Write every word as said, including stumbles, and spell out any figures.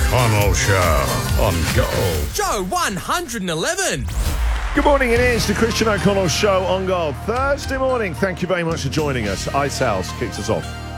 O'Connell Show on Gold. Joe, one hundred eleven. Good morning, it is the Christian O'Connell Show on Gold. Thursday morning, thank you very much for joining us. Ice House kicks us off.